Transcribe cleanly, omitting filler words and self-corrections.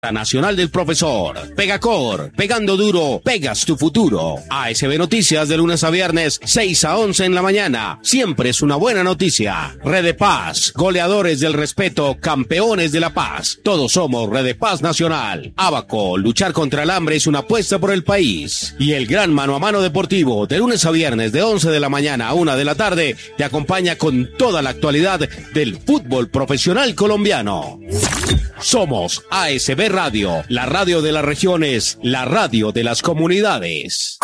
La Nacional del Profesor. Pegacor, pegando duro, pegas tu futuro. ASB Noticias de lunes a viernes, 6 a 11 en la mañana. Siempre es una buena noticia. Red de Paz, goleadores del respeto, campeones de la paz. Todos somos Red de Paz Nacional. Abaco, luchar contra el hambre es una apuesta por el país. Y el gran mano a mano deportivo, de lunes a viernes, de 11 de la mañana a 1 de la tarde, te acompaña con toda la actualidad del fútbol profesional colombiano. Somos ASB Radio, la radio de las regiones, la radio de las comunidades.